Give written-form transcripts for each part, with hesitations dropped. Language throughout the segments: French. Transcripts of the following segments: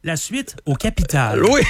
la suite au Capital. Oui!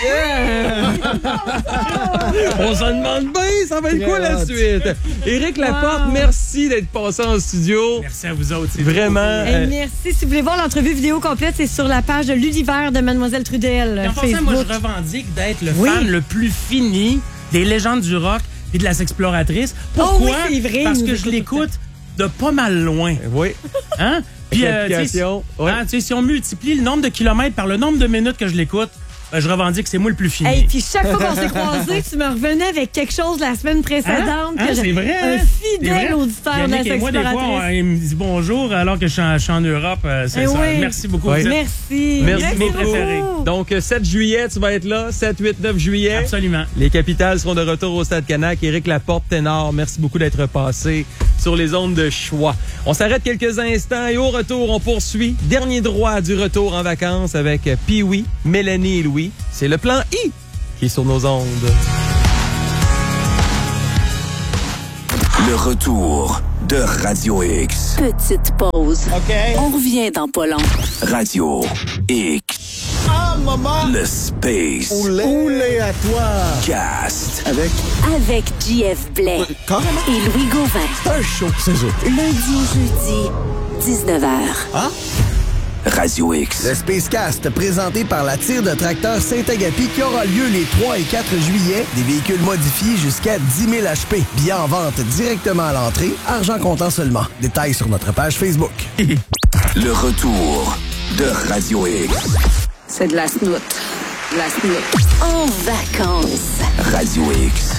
On s'en demande bien, ça va être quoi la suite? Éric Laporte, merci d'être passé en studio. Merci à vous autres. C'est vraiment. Merci. Si vous voulez voir l'entrevue vidéo complète, c'est sur la page de l'univers de Mademoiselle Trudel. En passant, moi, je revendique d'être le fan le plus fini des légendes du rock et de las exploratrices. Pourquoi? Oh oui, c'est vrai, Parce que je l'écoute de pas mal loin. Oui. Hein? Puis, si on multiplie le nombre de kilomètres par le nombre de minutes que je l'écoute, je revendique que c'est moi le plus fini. Hey, puis chaque fois qu'on s'est croisés, tu me revenais avec quelque chose la semaine précédente. C'est vrai. Un fidèle auditeur de la et moi, des fois, il me dit bonjour alors que je suis en Europe. C'est ça. Oui. Merci beaucoup. Oui. Merci. Mes préférés. Donc, 7 juillet, tu vas être là. 7, 8, 9 juillet. Absolument. Les Capitales seront de retour au Stade Canac. Éric Laporte, ténor, merci beaucoup d'être passé sur les ondes de choix. On s'arrête quelques instants et au retour, on poursuit. Dernier droit du retour en vacances avec Pee-wee, Mélanie et Louis. C'est le plan I qui est sur nos ondes. Le retour de Radio X. Petite pause. OK. On revient dans pas long. Radio X. Ah, maman! Le Space Oulé à toi! Cast. Avec JF Blais Carrément. et Louis Gauvin. C'est un show, c'est ça. Lundi au jeudi, 19h. Ah? Radio X. Le Spacecast, présenté par la tire de tracteur Saint-Agapi, qui aura lieu les 3 et 4 juillet. Des véhicules modifiés jusqu'à 10 000 HP. Billets en vente directement à l'entrée. Argent comptant seulement. Détails sur notre page Facebook. Le retour de Radio X. C'est de la snout. De la snout. En vacances. Radio X.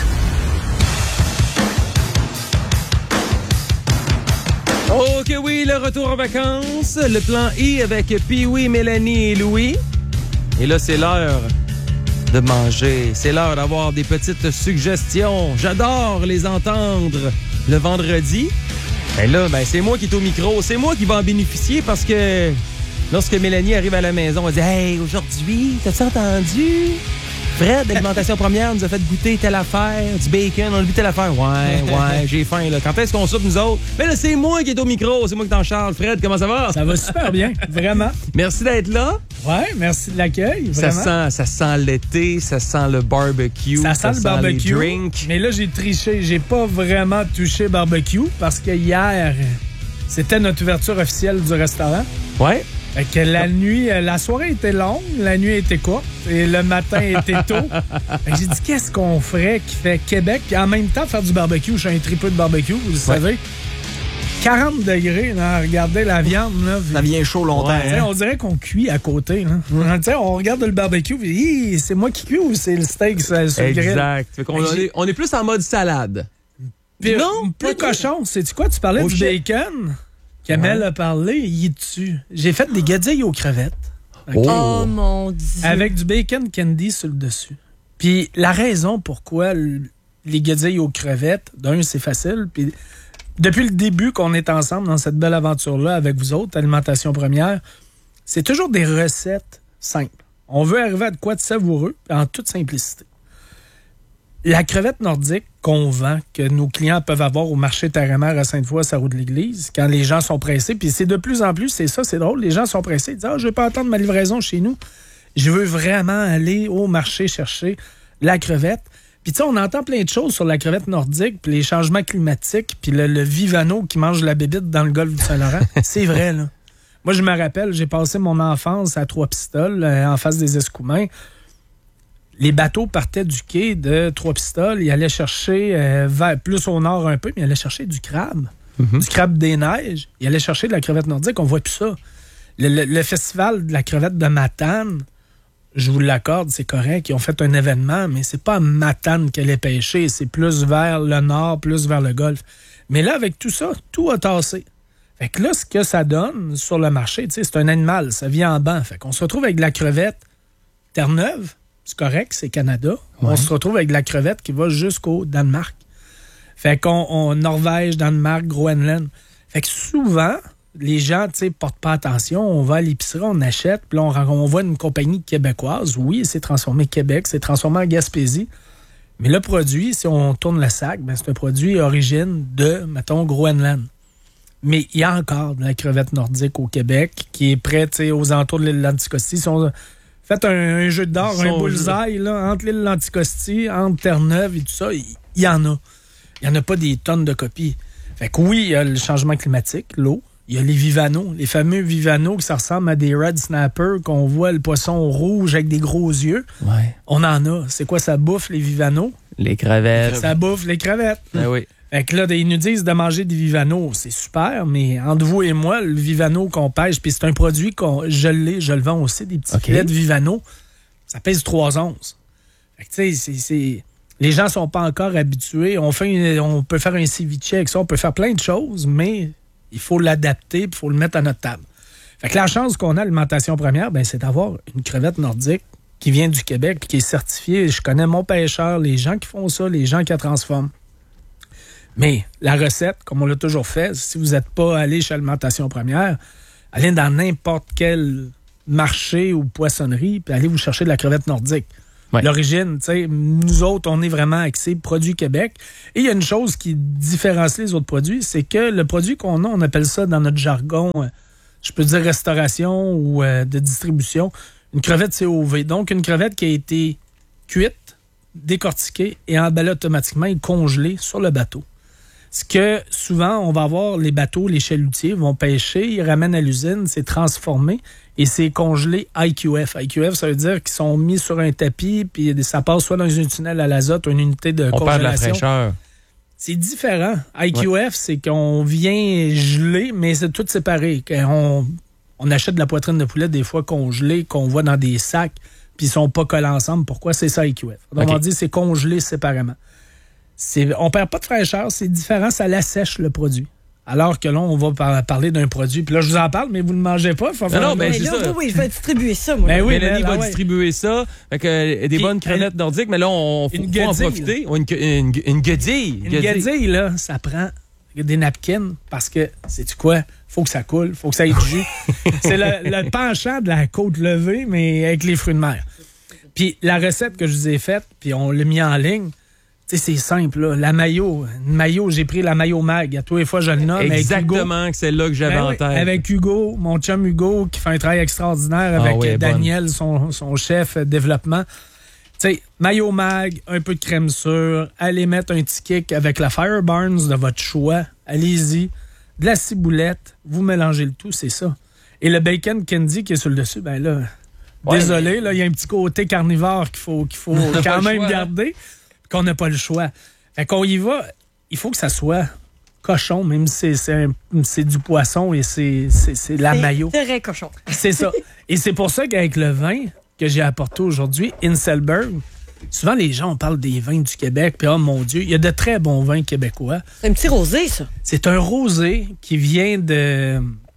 OK, oui, le retour en vacances. Le plan I avec Pee-wee, Mélanie et Louis. Et là, c'est l'heure de manger. C'est l'heure d'avoir des petites suggestions. J'adore les entendre le vendredi. Et là, c'est moi qui est au micro. C'est moi qui va en bénéficier parce que lorsque Mélanie arrive à la maison, elle dit « Hey, aujourd'hui, t'as-tu entendu? Fred, d'Alimentation Première, nous a fait goûter telle affaire, du bacon, on a vu telle affaire. Ouais, j'ai faim, là. Quand est-ce qu'on soupe, nous autres? Mais là, c'est moi qui est au micro, c'est moi qui t'en charge. Fred, comment ça va? Ça va super bien, vraiment. Merci d'être là. Ouais, merci de l'accueil, vraiment. Ça sent l'été, ça sent le barbecue. Ça sent le barbecue. Les drinks. Mais là, j'ai triché. J'ai pas vraiment touché barbecue parce que hier, c'était notre ouverture officielle du restaurant. Ouais. Fait que la nuit, la soirée était longue, la nuit était courte et le matin était tôt. Fait que j'ai dit, qu'est-ce qu'on ferait qui fait Québec? Puis en même temps, faire du barbecue. Je suis un tripeux de barbecue, vous le savez. 40 degrés, là, regardez la viande. Là, Ça vient chaud longtemps. Ouais, on dirait qu'on cuit à côté. Là. On regarde le barbecue et c'est moi qui cuis ou c'est le steak sur le grill? Exact. Fait qu'on on est plus en mode salade. Puis, non, plus cochon. Sais-tu quoi? Tu parlais du bacon. Kamel a parlé, il est dessus. J'ai fait des guedilles aux crevettes. Okay. Oh mon Dieu. Avec du bacon candy sur le dessus. Puis la raison pourquoi les guedilles aux crevettes, d'un, c'est facile. Puis depuis le début qu'on est ensemble dans cette belle aventure-là avec vous autres, Alimentation Première, c'est toujours des recettes simples. On veut arriver à de quoi de savoureux en toute simplicité. La crevette nordique qu'on vend, que nos clients peuvent avoir au marché Terre-et-Mer à Sainte-Foy, à Sarreau-de-l'Église, quand les gens sont pressés, puis c'est de plus en plus, c'est drôle, les gens sont pressés, ils disent « Ah, je ne veux pas attendre ma livraison chez nous. Je veux vraiment aller au marché chercher la crevette. » Puis tu sais, on entend plein de choses sur la crevette nordique, puis les changements climatiques, puis le Vivano qui mange la bébite dans le golfe du Saint-Laurent. C'est vrai, là. Moi, je me rappelle, j'ai passé mon enfance à Trois-Pistoles, en face des Escoumins. Les bateaux partaient du quai de Trois-Pistoles. Ils allaient chercher, plus au nord un peu, mais ils allaient chercher du crabe. Du crabe des neiges. Ils allaient chercher de la crevette nordique. On voit plus ça. Le festival de la crevette de Matane, je vous l'accorde, c'est correct. Ils ont fait un événement, mais c'est pas à Matane qu'elle est pêchée. C'est plus vers le nord, plus vers le golfe. Mais là, avec tout ça, tout a tassé. Fait que là, ce que ça donne sur le marché, c'est un animal. Ça vient en banc. Fait qu'on se retrouve avec de la crevette Terre-Neuve. C'est correct, c'est Canada. Ouais. On se retrouve avec de la crevette qui va jusqu'au Danemark. Fait qu'on Norvège, Danemark, Groenland. Fait que souvent, les gens, portent pas attention. On va à l'épicerie, on achète, puis là, on voit une compagnie québécoise. Oui, c'est transformé Québec, c'est transformé en Gaspésie. Mais le produit, si on tourne le sac, c'est un produit origine de, mettons, Groenland. Mais il y a encore de la crevette nordique au Québec qui est près, aux alentours de l'île d'Anticosti. Faites un jeu d'or, un bullseye, là, entre l'île L'Anticosti, entre Terre-Neuve et tout ça, il y en a. Il n'y en a pas des tonnes de copies. Fait que oui, il y a le changement climatique, l'eau. Il y a les vivanos, les fameux vivanos qui ça ressemble à des red snappers, qu'on voit le poisson rouge avec des gros yeux. Ouais. On en a. C'est quoi ça bouffe, les vivanos? Les crevettes. Ça bouffe les crevettes. Ah oui. Fait que là, ils nous disent de manger des vivanos. C'est super, mais entre vous et moi, le vivano qu'on pêche, puis c'est un produit je le vends aussi, des petits filets de vivano. Ça pèse 3 onces. Fait que tu sais, les gens sont pas encore habitués. On peut faire un ceviche avec ça, on peut faire plein de choses, mais il faut l'adapter, puis il faut le mettre à notre table. Fait que la chance qu'on a à l'alimentation première, ben, c'est d'avoir une crevette nordique qui vient du Québec, qui est certifiée. Je connais mon pêcheur, les gens qui font ça, les gens qui la transforment. Mais la recette, comme on l'a toujours fait, si vous n'êtes pas allé chez Alimentation Première, allez dans n'importe quel marché ou poissonnerie, puis allez vous chercher de la crevette nordique. Ouais. L'origine, tu sais, nous autres, on est vraiment axés produits Québec. Et il y a une chose qui différencie les autres produits, c'est que le produit qu'on a, on appelle ça dans notre jargon, je peux dire restauration ou de distribution, une crevette COV. Donc, une crevette qui a été cuite, décortiquée et emballée automatiquement et congelée sur le bateau. Ce que souvent, on va avoir les bateaux, les chalutiers vont pêcher, ils ramènent à l'usine, c'est transformé et c'est congelé IQF. IQF, ça veut dire qu'ils sont mis sur un tapis puis ça passe soit dans un tunnel à l'azote ou une unité de congélation. On perd de la fraîcheur. C'est différent. IQF, c'est qu'on vient geler, mais c'est tout séparé. On achète de la poitrine de poulet des fois congelée, qu'on voit dans des sacs, puis ils sont pas collés ensemble. Pourquoi? C'est ça IQF. Donc, on dit c'est congelé séparément. On perd pas de fraîcheur, c'est différent, ça l'assèche le produit. Alors que là, on va parler d'un produit. Puis là, je vous en parle, mais vous ne mangez pas. Mais c'est ça. Oui, je vais distribuer ça, moi. Ben oui, Mélanie va distribuer ça. Fait que, des bonnes crevettes nordiques, mais là, on faut en profiter. Une guedille. Une guedille, là, ça prend des napkins parce que, sais-tu quoi? Faut que ça coule, faut que ça ait du jus. C'est le penchant de la côte levée, mais avec les fruits de mer. Puis la recette que je vous ai faite, puis on l'a mis en ligne, c'est simple, là. La mayo, j'ai pris la mayo mag. À tous les fois, je le nomme. Exactement, c'est là que j'avais en tête. Avec Hugo, mon chum Hugo, qui fait un travail extraordinaire avec Daniel, son chef développement. Tu sais, mayo mag, un peu de crème sûre, allez mettre un petit kick avec la Fire Barnes de votre choix. Allez-y. De la ciboulette, vous mélangez le tout, c'est ça. Et le bacon candy qui est sur le dessus, ben là, désolé, là, il y a un petit côté carnivore qu'il faut quand même garder. Qu'on n'a pas le choix. Fait qu'on y va, il faut que ça soit cochon, même si c'est du poisson et c'est la mayo. C'est très cochon. C'est ça. Et c'est pour ça qu'avec le vin que j'ai apporté aujourd'hui, Inselberg, souvent les gens parlent des vins du Québec, puis oh mon Dieu, il y a de très bons vins québécois. C'est un petit rosé, ça. C'est un rosé qui vient de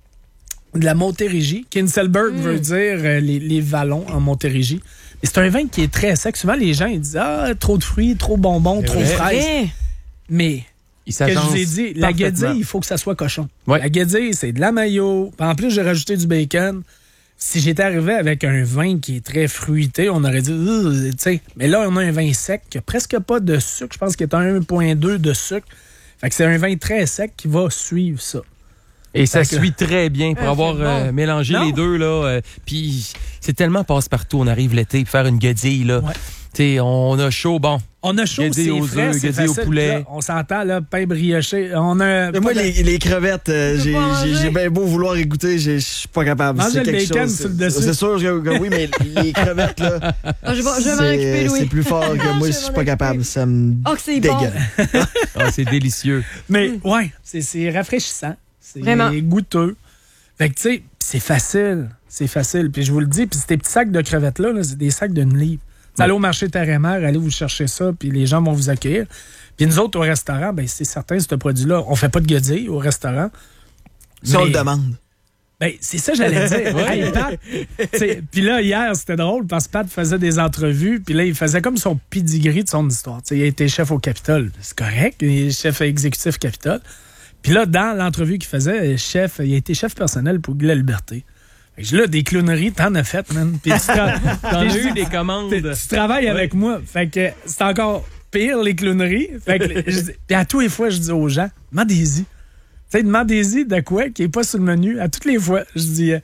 la Montérégie. Inselberg veut dire les vallons en Montérégie. Et c'est un vin qui est très sec. Souvent, les gens ils disent trop de fruits, trop bonbons, trop fraises. Mais, ce que je vous ai dit, la guédille, il faut que ça soit cochon. Ouais. La guédille, c'est de la mayo. En plus, j'ai rajouté du bacon. Si j'étais arrivé avec un vin qui est très fruité, on aurait dit, tu sais. Mais là, on a un vin sec qui n'a presque pas de sucre. Je pense qu'il est à 1,2 de sucre. Fait que c'est un vin très sec qui va suivre ça. Et ça suit très bien pour avoir mélangé les deux, là. Puis c'est tellement passe-partout. On arrive l'été pour faire une guedille, là. Ouais. T'sais, on a chaud, bon. On a chaud, c'est frais, c'est facile. Au poulet. Là, on s'entend, là, pain brioché. On a moi, les crevettes, j'ai bien beau vouloir y goûter, je suis pas capable. Manger le bacon sur le dessus. C'est sûr que oui, mais les crevettes, là, je vais m'en occuper, Louis. C'est plus fort que moi, je suis pas capable. Ça me dégueule. Bon. C'est délicieux. Mais ouais, c'est rafraîchissant. C'est goûteux. Fait que, tu sais, c'est facile. C'est facile. Puis je vous le dis, puis ces petits sacs de crevettes-là, c'est des sacs d'une livre. Allez au marché Terre-et-Mer, allez vous chercher ça, puis les gens vont vous accueillir. Puis nous autres, au restaurant, ben c'est certain, ce produit-là, on fait pas de guedille au restaurant. Si on le demande. Ben, c'est ça, j'allais dire. Hey, Pat, puis là, hier, c'était drôle parce que Pat faisait des entrevues, puis là, il faisait comme son pedigree de son histoire. T'sais, il a été chef au Capitole. C'est correct, il est chef exécutif Capitole. Puis là, dans l'entrevue qu'il faisait, il a été chef personnel pour Guy Laliberté. Là, des clowneries, t'en as fait, man. Puis t'en as eu des commandes. Tu travailles avec moi. Fait que c'est encore pire, les clowneries. Fait que puis à tous les fois, je dis aux gens, demandez-y. Tu sais, demandez-y de quoi qui n'est pas sur le menu. À toutes les fois, je dis,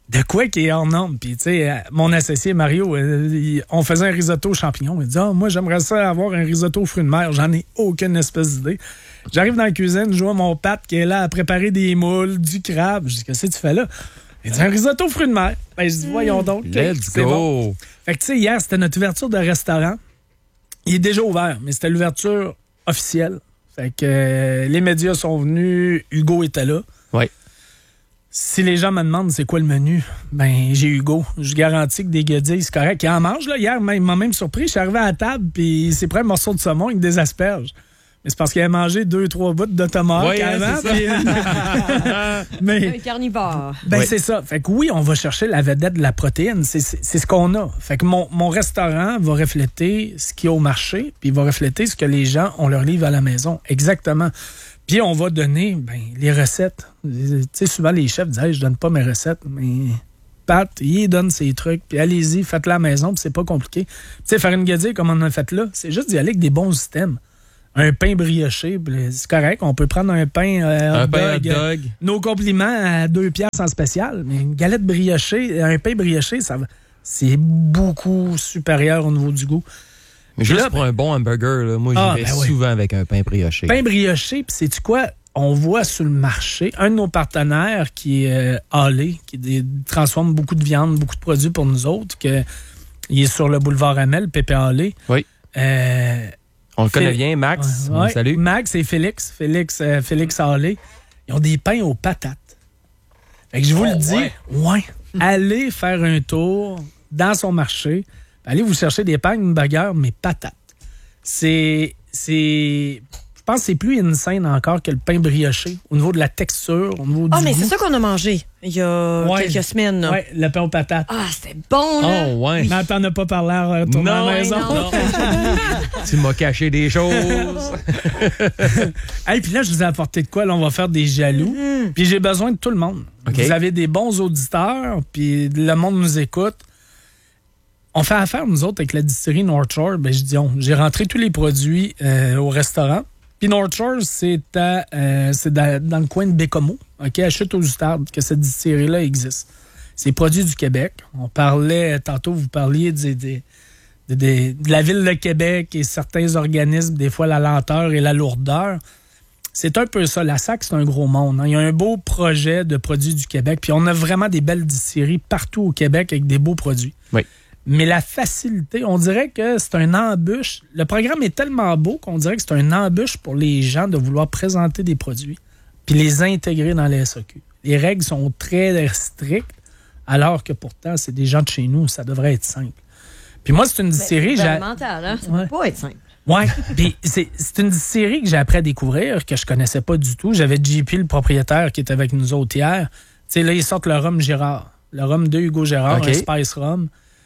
de quoi qui est hors norme. Puis, tu sais, mon associé Mario, on faisait un risotto aux champignons. Il dit, moi, j'aimerais ça avoir un risotto aux fruits de mer. J'en ai aucune espèce d'idée. J'arrive dans la cuisine, je vois mon pâte qui est là à préparer des moules, du crabe. Je dis, qu'est-ce que tu fais là? Il dit, un risotto aux fruits de mer. Ben, je dis, voyons donc. Let's go. Bon. Fait que, tu sais, hier, c'était notre ouverture de restaurant. Il est déjà ouvert, mais c'était l'ouverture officielle. Fait que les médias sont venus, Hugo était là. Oui. Si les gens me demandent c'est quoi le menu, ben j'ai Hugo. Je garantis que des guedilles, c'est correct. Il en mange, là. Hier, il m'a même surpris. Je suis arrivé à la table, puis il s'est pris un morceau de saumon avec des asperges. Mais c'est parce qu'il avait mangé 2-3 bouts de tomate avant. Mais... Un carnivore. Ben, c'est ça. Fait que oui, on va chercher la vedette de la protéine. C'est ce qu'on a. Fait que mon restaurant va refléter ce qu'il y a au marché, puis il va refléter ce que les gens, on leur livre à la maison. Exactement. Puis on va donner les recettes. Tu sais, souvent les chefs disent hey, je donne pas mes recettes, mais Pat, il donne ses trucs, puis allez-y, faites-la à la maison, puis c'est pas compliqué. Tu sais, faire une guédille comme on a fait là, c'est juste d'y aller avec des bons systèmes. Un pain brioché, c'est correct, on peut prendre un pain hot dog. Nos compliments à 2 piastres en spécial, mais une galette briochée, un pain brioché, c'est beaucoup supérieur au niveau du goût. Mais juste là, pour un bon hamburger, là, moi, j'y vais souvent avec un pain brioché. Pain brioché, puis sais-tu quoi? On voit sur le marché un de nos partenaires qui est Hallé, qui transforme beaucoup de viande, beaucoup de produits pour nous autres, il est sur le boulevard Amel, Pépé Hallé. Oui. On le connaît bien, Max. Salut. Max et Félix Hallé. Ils ont des pains aux patates. Fait que je vous le dis, allez faire un tour dans son marché. Allez vous chercher des pains, une bagarre, mais patates. Je pense que c'est plus insane encore que le pain brioché au niveau de la texture, au niveau du goût. Mais c'est ça qu'on a mangé il y a quelques semaines. Oui, le pain aux patates. C'était bon, là. Oh, ouais. Mais t'en as pas parlé à retourner à la maison. Non. Tu m'as caché des choses. Puis là, je vous ai apporté de quoi? Là, on va faire des jaloux. Puis j'ai besoin de tout le monde. Okay. Vous avez des bons auditeurs, puis le monde nous écoute. On fait affaire, nous autres, avec la distillerie North Shore. J'ai rentré tous les produits au restaurant. Puis North Shore, c'est dans le coin de Bécomo, à Chute-aux-Outardes, que cette distillerie-là existe. C'est produit du Québec. On parlait, tantôt, vous parliez de la ville de Québec et certains organismes, des fois la lenteur et la lourdeur. C'est un peu ça. La SAC, c'est un gros monde. Il y a un beau projet de produits du Québec. Puis on a vraiment des belles distilleries partout au Québec avec des beaux produits. Oui. Mais la facilité, on dirait que c'est un embûche. Le programme est tellement beau qu'on dirait que c'est un embûche pour les gens de vouloir présenter des produits puis les intégrer dans les SAQ. Les règles sont très strictes, alors que pourtant, c'est des gens de chez nous. Ça devrait être simple. Puis moi, c'est une distillerie... C'est mental, hein? Ça ne peut pas être simple. Oui, puis c'est une distillerie que j'ai appris à découvrir, que je connaissais pas du tout. J'avais JP, le propriétaire, qui était avec nous autres hier. Tu sais, là, ils sortent le rhum Gérard. Le rhum de Hugo Gérard, un Spice Rum.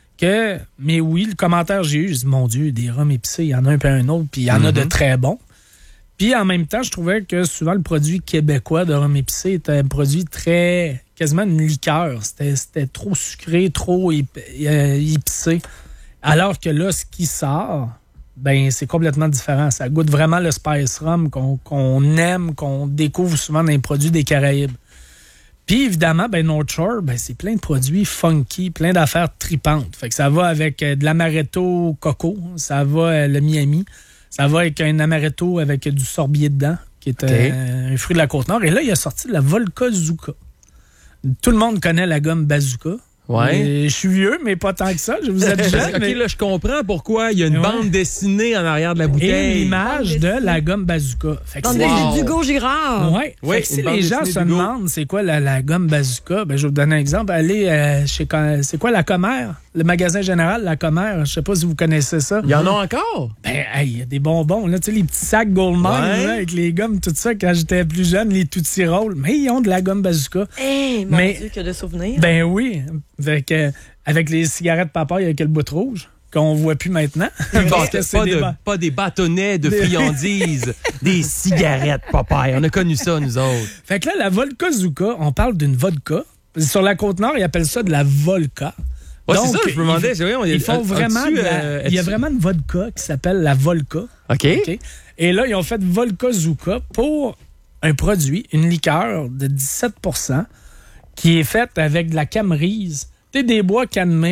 Mais oui, le commentaire que j'ai eu, je dis, mon Dieu, des rhums épicés, il y en a un puis un autre, puis il y en a de très bons. Puis en même temps, je trouvais que souvent le produit québécois de rhum épicé était un produit très, quasiment une liqueur. C'était trop sucré, trop épicé. Alors que là, ce qui sort, c'est complètement différent. Ça goûte vraiment le Spice Rum qu'on aime, qu'on découvre souvent dans les produits des Caraïbes. Puis évidemment, North Shore, c'est plein de produits funky, plein d'affaires tripantes. Fait que ça va avec de l'amaretto coco, ça va le Miami, ça va avec un amaretto avec du sorbier dedans, qui est un fruit de la Côte-Nord. Et là, il a sorti de la Vodka Zuka. Tout le monde connaît la gomme Bazooka. Ouais. Je suis vieux, mais pas tant que ça. Je vous ai jeune. OK, là, je comprends pourquoi il y a une bande dessinée en arrière de la bouteille. Et l'image de la gomme Bazooka. Bande d'Hugo Girard. Oui. Si les gens se demandent c'est quoi la gomme Bazooka, je vais vous donner un exemple. Allez chez... C'est quoi la Commère? Le magasin général, la Commère. Je sais pas si vous connaissez ça. Il y en a encore? Il y a des bonbons. Là, tu sais, les petits sacs Goldman avec les gommes, tout ça, quand j'étais plus jeune, les Tootsie Roll. Mais ils ont de la gomme Bazooka. Mon Dieu, que de souvenirs. Oui. Avec les cigarettes papaye avec le bout rouge, qu'on voit plus maintenant. Pas des bâtonnets de friandises, des cigarettes papaye. On a connu ça, nous autres. Fait que là, la Vodka Zuka, on parle d'une vodka. Sur la Côte-Nord, ils appellent ça de la Volca. Ouais, c'est ça, je me demandais. Ils font vraiment il y a vraiment une vodka qui s'appelle la Volca. OK. Et là, ils ont fait Vodka Zuka pour un produit, une liqueur de 17% qui est faite avec de la camerise. T'es des bois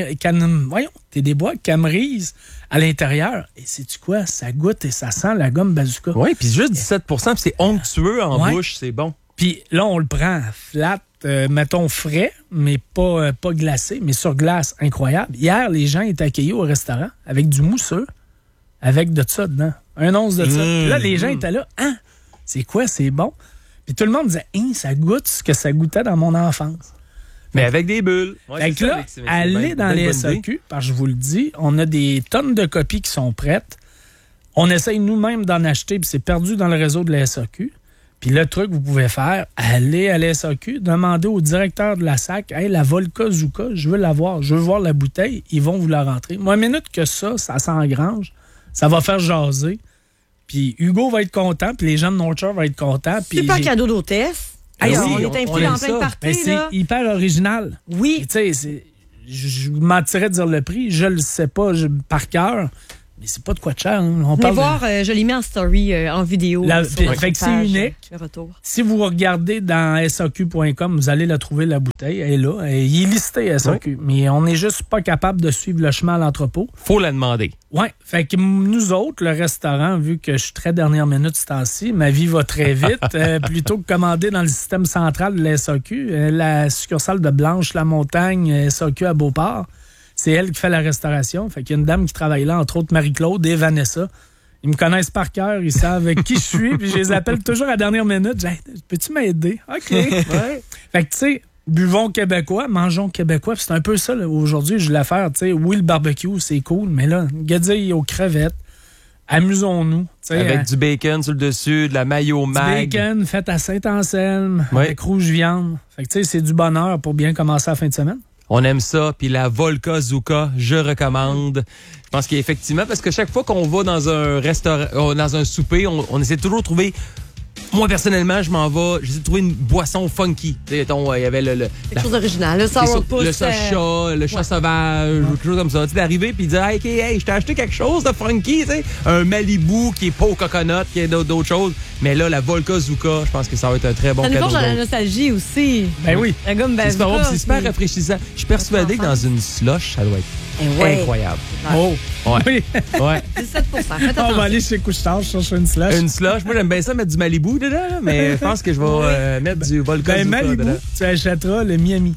camerise à l'intérieur. Et sais-tu quoi? Ça goûte et ça sent la gomme bazooka. Oui, puis juste 17 puis c'est onctueux en bouche, c'est bon. Puis là, on le prend flat, mettons frais, mais pas glacé, mais sur glace, incroyable. Hier, les gens étaient accueillis au restaurant avec du mousseux, avec de ça dedans. 1 once de ça. Puis là, les gens étaient là, hein? C'est quoi? C'est bon. Puis tout le monde disait, hein, ça goûte ce que ça goûtait dans mon enfance. Mais avec des bulles. Ouais, fait que là, allez dans les SAQ, parce que je vous le dis, on a des tonnes de copies qui sont prêtes. On essaye nous-mêmes d'en acheter, puis c'est perdu dans le réseau de la SAQ. Puis le truc que vous pouvez faire, allez à la SAQ, demandez au directeur de la SAC, « Hey, la Volca Zouka, je veux la voir, je veux voir la bouteille. » Ils vont vous la rentrer. Moi, 1 minute que ça s'engrange, ça va faire jaser. Puis Hugo va être content, puis les gens de North Shore vont être contents. C'est pas un cadeau d'hôtesse. Hey, on est invité dans plein de parties. Ben, c'est hyper original. Oui. Tu sais, je mentirais de dire le prix. Je le sais pas par cœur. Mais c'est pas de quoi de cher. Hein. On peut voir, je l'ai mis en story, en vidéo. Fait que c'est unique. Le retour. Si vous regardez dans SAQ.com, vous allez la trouver, la bouteille. Elle est là. Il est listé SAQ. Mais on n'est juste pas capable de suivre le chemin à l'entrepôt. Faut la demander. Oui. Fait que nous autres, le restaurant, vu que je suis très dernière minute ce temps-ci, ma vie va très vite. Plutôt que commander dans le système central de la SAQ, la succursale de Blanche-la-Montagne, SAQ à Beauport, c'est elle qui fait la restauration. Fait qu'il y a une dame qui travaille là, entre autres Marie-Claude et Vanessa. Ils me connaissent par cœur, ils savent qui je suis, puis je les appelle toujours à la dernière minute. Je dis, peux-tu m'aider? OK. Ouais. Fait que, tu sais, buvons québécois, mangeons québécois. Puis c'est un peu ça, là, aujourd'hui, je voulais faire. Tu sais, oui, le barbecue, c'est cool, mais là, guedille aux crevettes, amusons-nous. Avec du bacon sur le dessus, de la mayo mag. Du bacon fait à Saint-Anselme, avec rouge viande. Fait que, tu sais, c'est du bonheur pour bien commencer la fin de semaine. On aime ça. Puis la Volca Zouka, je recommande. Je pense qu'effectivement, parce que chaque fois qu'on va dans un restaurant, dans un souper, on essaie toujours de trouver... Moi, personnellement, j'essaie de trouver une boisson funky. Tu sais, il y avait quelque chose d'original. Le sourpuss. Le chat, le chat sauvage, quelque chose comme ça. Tu sais, d'arriver puis de dire, hey, je t'ai acheté quelque chose de funky, tu sais. Un Malibu qui est pas au coconut, qui est d'autres choses. Mais là, la Volca Zouka, je pense que ça va être un très bon cadeau. Ça nous forge la nostalgie aussi. Ben oui. La gomme c'est super bon, c'est super rafraîchissant. Je suis persuadé que dans une slush, ça doit être incroyable. Oh! Ouais. Ouais. 17 On va aller chez Couche-Tard chercher une slush. Une slush. Moi, j'aime bien ça, mettre du Malibu dedans, mais je pense que je vais mettre du Volca Zouka Malibu, dedans. Tu achèteras le Miami.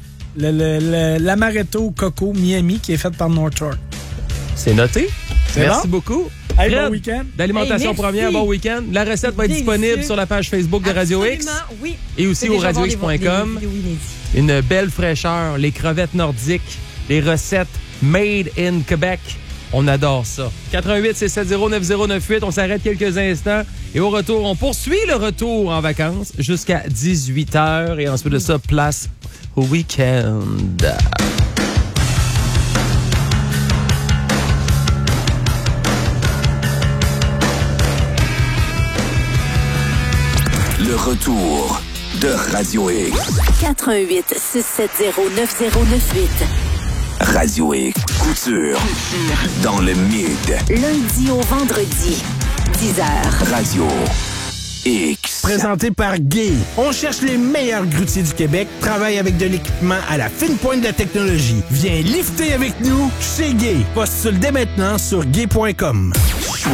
L'Amaretto Coco Miami qui est fait par North Shore. C'est noté. Merci beaucoup. Hey, bon week-end. D'Alimentation Première, bon week-end. La recette va être disponible sur la page Facebook de Radio X. Oui. Et aussi au radiox.com. Une belle fraîcheur, les crevettes nordiques, les recettes made in Québec. On adore ça. 88-670-9098. On s'arrête quelques instants. Et au retour, on poursuit le retour en vacances jusqu'à 18h. Et ensuite de ça, place au week-end. Le retour de Radio X. 88-670-9098. Radio X. Couture. Dans le mid. Lundi au vendredi. 10h. Radio X. Présenté par Gay. On cherche les meilleurs grutiers du Québec, travaille avec de l'équipement à la fine pointe de la technologie. Viens lifter avec nous chez Gay. Postule dès maintenant sur gay.com.